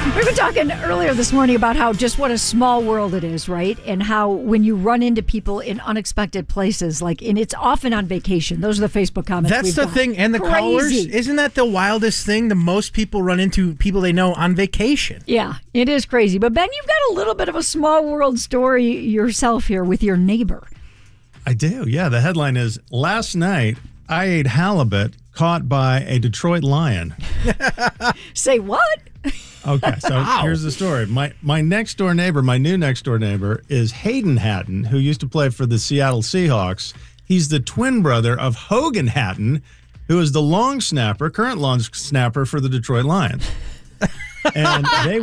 We were talking earlier this morning about how just what a small world it is, right? And how when you run into people in unexpected places, and it's often on vacation. Those are the Facebook comments. That's the thing. And the callers, isn't that the wildest thing? The most people run into people they know on vacation. Yeah, it is crazy. But Ben, you've got a little bit of a small world story yourself here with your neighbor. I do, yeah. The headline is, last night I ate halibut caught by a Detroit lion. Say what? Okay, so here's the story. My next door neighbor, my new next door neighbor, is Hayden Hatton, who used to play for the Seattle Seahawks. He's the twin brother of Hogan Hatton, who is the current long snapper for the Detroit Lions. And they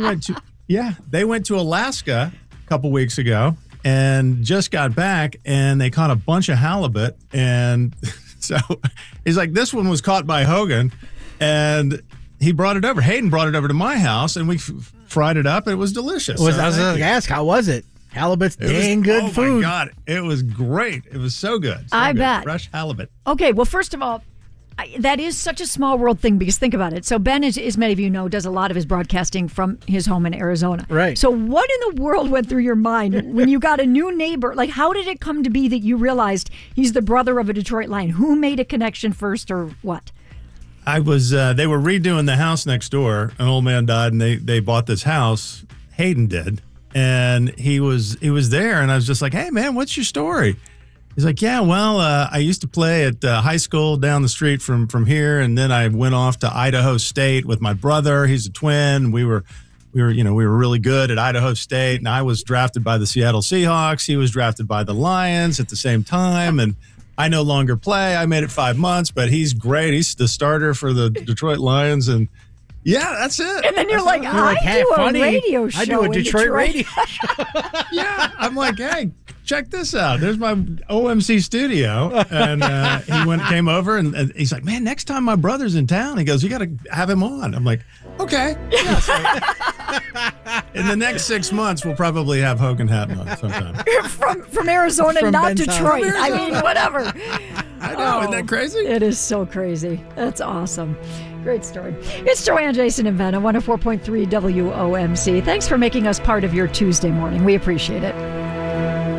went to Alaska a couple weeks ago and just got back, and they caught a bunch of halibut. And so he's like, this one was caught by Hogan, and he brought it over. Hayden brought it over to my house, and we fried it up. It was delicious. I was going to ask, how was it? Halibut's dang good food. Oh, my God. It was great. It was so good. I bet. Fresh halibut. Okay, well, first of all, that is such a small world thing, because think about it. So Ben, as many of you know, does a lot of his broadcasting from his home in Arizona. Right. So what in the world went through your mind when you got a new neighbor? How did it come to be that you realized he's the brother of a Detroit Lion? Who made a connection first, or what? They were redoing the house next door. An old man died, and they bought this house. Hayden did. And he was there, and I was just like, hey, man, what's your story? He's like, yeah, well, I used to play at high school down the street from here, and then I went off to Idaho State with my brother. He's a twin. We were really good at Idaho State, and I was drafted by the Seattle Seahawks. He was drafted by the Lions at the same time, and I no longer play. I made it 5 months, but he's great. He's the starter for the Detroit Lions, and yeah, that's it. And then you're like, I do a radio show. I do a Detroit radio show. Yeah, I'm like, hey, check this out. There's my OMC studio. And he came over, and he's like, man, next time my brother's in town, he goes, you got to have him on. I'm like, okay. Yeah, so in the next 6 months, we'll probably have Hogan Hatton on sometime. From Arizona, not Ben's Detroit. I mean, whatever. I know. Isn't that crazy? It is so crazy. That's awesome. Great story. It's Joanne, Jason, and Ben on 104.3 WOMC. Thanks for making us part of your Tuesday morning. We appreciate it.